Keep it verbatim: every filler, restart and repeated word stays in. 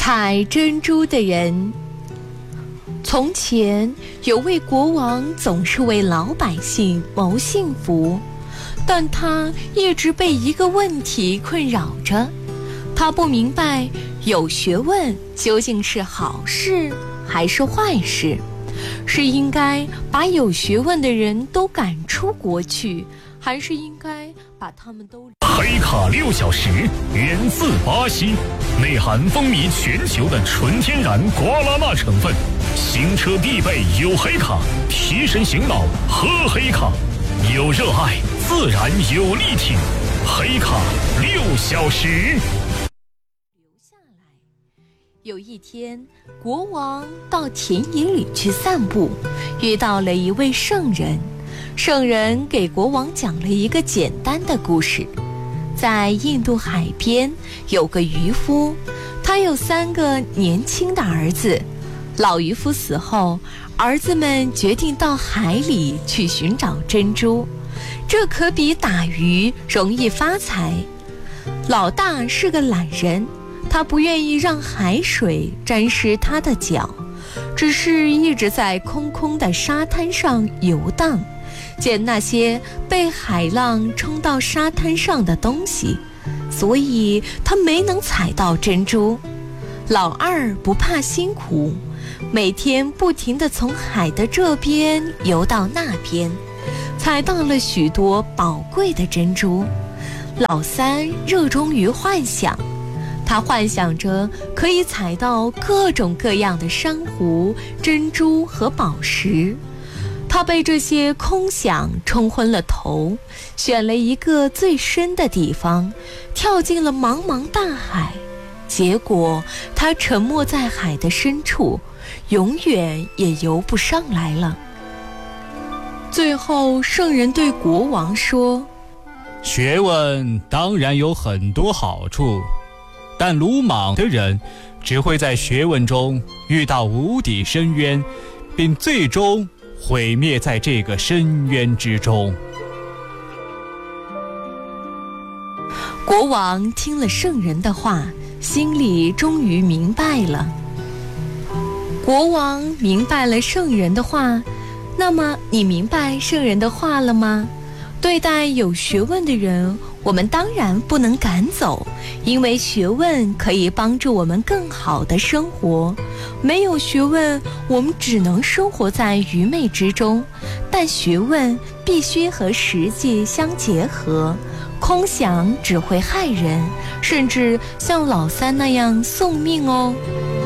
采珍珠的人。从前有位国王，总是为老百姓谋幸福，但他一直被一个问题困扰着。他不明白有学问究竟是好事还是坏事，是应该把有学问的人都赶出国去，还是应该把他们都…… 黑卡六小时源自巴西，内含风靡全球的纯天然瓜拉纳成分，行车必备有黑卡，提神醒脑喝黑卡，有热爱自然有力挺，黑卡六小时。 有一天，国王到田野里去散步，遇到了一位圣人。圣人给国王讲了一个简单的故事。在印度海边有个渔夫，他有三个年轻的儿子。老渔夫死后，儿子们决定到海里去寻找珍珠，这可比打鱼容易发财。老大是个懒人，他不愿意让海水沾湿他的脚，只是一直在空空的沙滩上游荡，捡那些被海浪冲到沙滩上的东西，所以他没能采到珍珠。老二不怕辛苦，每天不停地从海的这边游到那边，采到了许多宝贵的珍珠。老三热衷于幻想，他幻想着可以采到各种各样的珊瑚、珍珠和宝石。他被这些空想冲昏了头，选了一个最深的地方，跳进了茫茫大海。结果他沉没在海的深处，永远也游不上来了。最后，圣人对国王说： 学问当然有很多好处，但鲁莽的人只会在学问中遇到无底深渊，并最终毁灭在这个深渊之中。 国王听了圣人的话，心里终于明白了。国王明白了圣人的话，那么你明白圣人的话了吗？对待有学问的人，我们当然不能赶走，因为学问可以帮助我们更好的生活。没有学问，我们只能生活在愚昧之中，但学问必须和实际相结合。空想只会害人，甚至像老三那样送命哦。